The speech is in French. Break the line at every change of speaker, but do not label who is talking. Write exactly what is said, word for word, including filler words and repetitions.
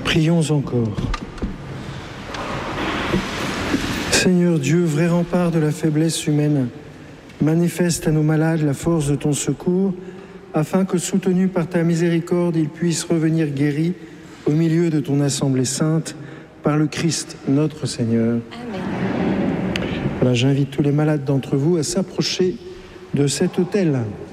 Prions encore. Seigneur Dieu, vrai rempart de la faiblesse humaine, manifeste à nos malades la force de ton secours, afin que, soutenus par ta miséricorde, ils puissent revenir guéris au milieu de ton assemblée sainte, par le Christ, notre Seigneur.
Amen.
Voilà, j'invite tous les malades d'entre vous à s'approcher de cet autel.